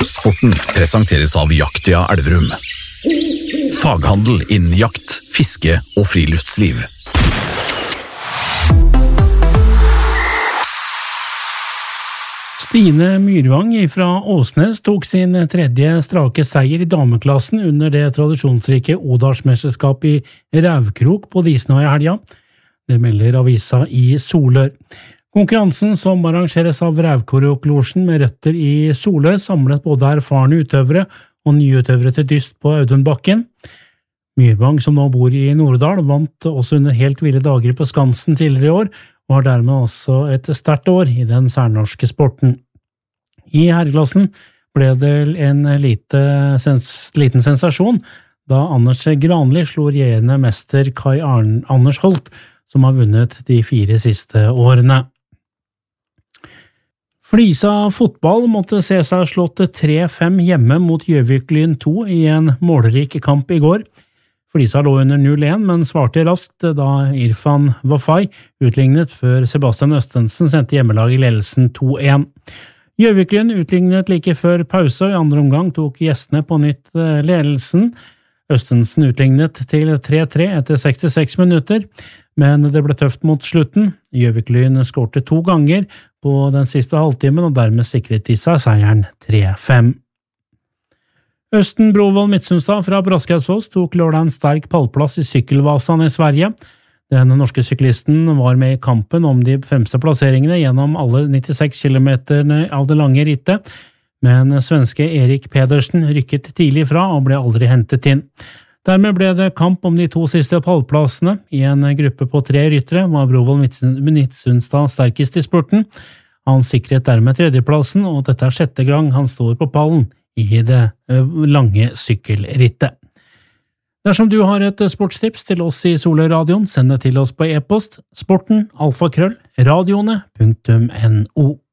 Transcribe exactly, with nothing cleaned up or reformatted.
Sporten presenteres av Jaktia Elverum. Faghandel innen jakt, fiske og friluftsliv. Stine Myrvang fra Åsnes tok sin tredje strake seier i dameklassen under det tradisjonsrike Odalsmesterskapet i Rævkrok på Disnøy i helga. Det melder avisa i Solør. Konkurransen, som arrangeres av Rævkroklosjen med røtter i Solør, samlet både erfarne utøvere og nyutøvere til dyst på Audunbakken. Myrvang, som nå bor i Nordal, vant også under helt ville dager på Skansen tidligere i år, og har dermed også et sterkt år i den særnorske sporten. I herreklassen ble det en lite, sens, liten sensasjon da Anders Granli slo regjerende mester Kai Arn, Anders Holt, som har vunnet de fire siste årene. Flisa fotball måtte se seg slått tre fem hjemme mot Gjøvik-Lyn to i en målrik kamp i går. Flisa lå under null én, men svarte raskt da Irfan Wafai utlignet før Sebastian Østensen sendte hjemmelaget i ledelsen to én. Gjøvik-Lyn utlignet like før pause, og i andre omgang tok gjestene på nytt ledelsen. Østensen utlignet til tre tre etter sekstiseks minutter, men det ble tøft mot slutten. Gjøvik-Lyn skårte to ganger på den siste halvtimen, og dermed sikret de seg seieren tre fem. Østen Brovold Midtsunstad fra Braskeidsfoss tok lørdag en sterk pallplass i Sykkelvasan i Sverige. Den norske syklisten var med i kampen om de fremste plasseringene gjennom alle nittiseks kilometerne av det lange rittet, men svenske Erik Pedersen rykket tidlig fra og ble aldri hentet inn. Dermed ble det kamp om de to siste pallplassene. I en gruppe på tre ryttere var Brovold Midtsunstad sterkest i spurten. Han sikret dermed tredjeplassen, og dette er sjette gang han står på pallen i det lange sykkelrittet. Dersom du har et sportstips til oss i Solørradioen, send det til oss på e-post sporten alfakrøll radioene punktum no.